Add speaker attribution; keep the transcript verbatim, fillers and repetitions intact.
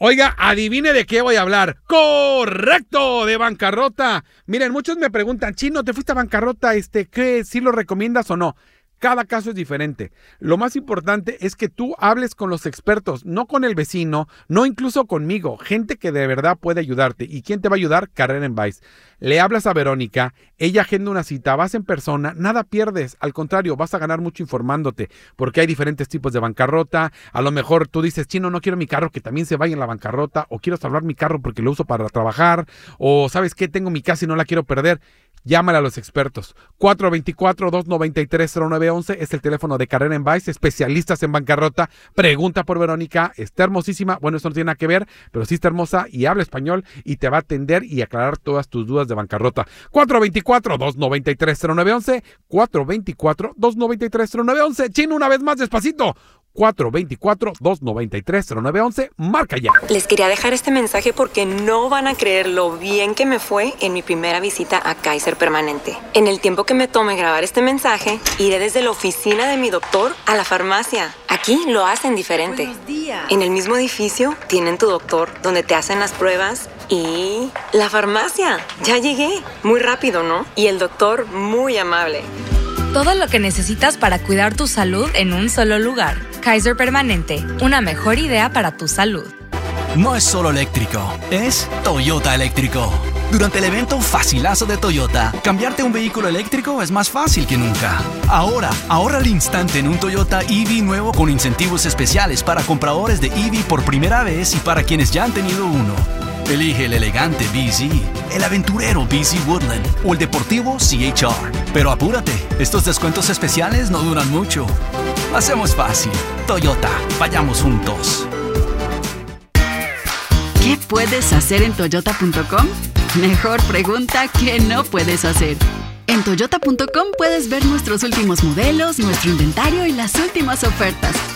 Speaker 1: Oiga, adivine de qué voy a hablar. ¡Correcto! De bancarrota. Miren, muchos me preguntan, Chino, ¿te fuiste a bancarrota? Este, ¿qué? ¿Sí lo recomiendas o no? Cada caso es diferente. Lo más importante es que tú hables con los expertos, no con el vecino, no incluso conmigo, gente que de verdad puede ayudarte. ¿Y quién te va a ayudar? Carrera en Vice. Le hablas a Verónica, ella agenda una cita, vas en persona, nada pierdes. Al contrario, vas a ganar mucho informándote, porque hay diferentes tipos de bancarrota. A lo mejor tú dices, Chino, no quiero mi carro que también se vaya en la bancarrota, o quiero salvar mi carro porque lo uso para trabajar, o ¿sabes qué? Tengo mi casa y no la quiero perder. Llámale a los expertos. cuatro dos cuatro, dos nueve tres, cero nueve uno uno es el teléfono de Carrera en Vice, especialistas en bancarrota. Pregunta por Verónica, está hermosísima. Bueno, eso no tiene nada que ver, pero sí está hermosa y habla español y te va a atender y aclarar todas tus dudas de bancarrota. cuatro dos cuatro, dos nueve tres, cero nueve uno uno, cuatro dos cuatro, dos nueve tres, cero nueve uno uno. Chino, una vez más, despacito. cuatro dos cuatro, dos nueve tres, cero nueve uno uno, marca ya.
Speaker 2: Les quería dejar este mensaje porque no van a creer lo bien que me fue en mi primera visita a Kaiser Permanente. En el tiempo que me tome grabar este mensaje, iré desde la oficina de mi doctor a la farmacia. Aquí lo hacen diferente.
Speaker 3: Buenos días.
Speaker 2: En el mismo edificio tienen tu doctor, donde te hacen las pruebas y la farmacia. Ya llegué. Muy rápido, ¿no? Y el doctor muy amable.
Speaker 4: Todo lo que necesitas para cuidar tu salud en un solo lugar. Kaiser Permanente, una mejor idea para tu salud.
Speaker 5: No es solo eléctrico, es Toyota eléctrico. Durante el evento Facilazo de Toyota, cambiarte a un vehículo eléctrico es más fácil que nunca. Ahora, ahorra al instante en un Toyota E V nuevo con incentivos especiales para compradores de E V por primera vez y para quienes ya han tenido uno. Elige el elegante B Z, el aventurero B Z Woodland o el deportivo C H R. Pero apúrate, estos descuentos especiales no duran mucho. Hacemos fácil. Toyota, vayamos juntos.
Speaker 6: ¿Qué puedes hacer en toyota punto com? Mejor pregunta que no puedes hacer. En toyota punto com puedes ver nuestros últimos modelos, nuestro inventario y las últimas ofertas.